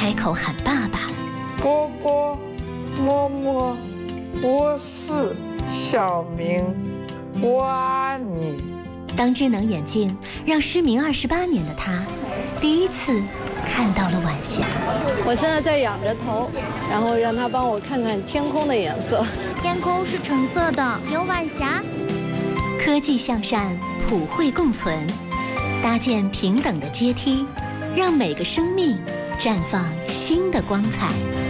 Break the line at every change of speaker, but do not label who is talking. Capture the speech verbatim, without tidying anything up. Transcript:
开口喊爸爸。
波波，摸摸，我是小明，我爱你。
当智能眼镜让失明二十八年的他，第一次看到了晚霞。
我现在在仰着头，然后让他帮我看看天空的颜色。
天空是橙色的，有晚霞。
科技向善，普惠共存，搭建平等的阶梯，让每个生命绽放新的光彩。